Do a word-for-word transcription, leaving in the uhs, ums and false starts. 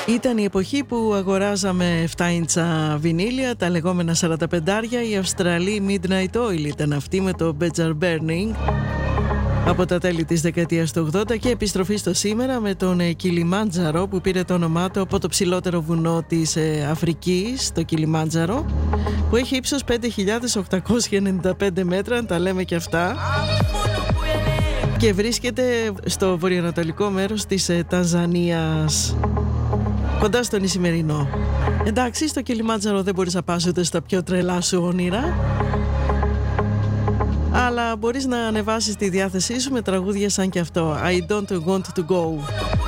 Ήταν η εποχή που αγοράζαμε επτά ίντσα βινίλια, τα λεγόμενα σαράντα πεντάρια. Η Αυστραλή Midnight Oil ήταν αυτή με το Bejar Burning από τα τέλη της δεκαετίας του ογδόντα, και επιστροφή στο σήμερα με τον Κιλιμάντζαρο, που πήρε το όνομά του από το ψηλότερο βουνό της Αφρικής, το Κιλιμάντζαρο, που έχει ύψος πέντε χιλιάδες οκτακόσια ενενήντα πέντε μέτρα, αν τα λέμε και αυτά, και βρίσκεται στο βορειοανατολικό μέρος της Τανζανίας, κοντά στον Ισημερινό. Εντάξει, στο Κιλιμάντζαρο δεν μπορείς να πας ούτε στα πιο τρελά σου όνειρα, αλλά μπορείς να ανεβάσεις τη διάθεσή σου με τραγούδια σαν και αυτό, I don't want to go.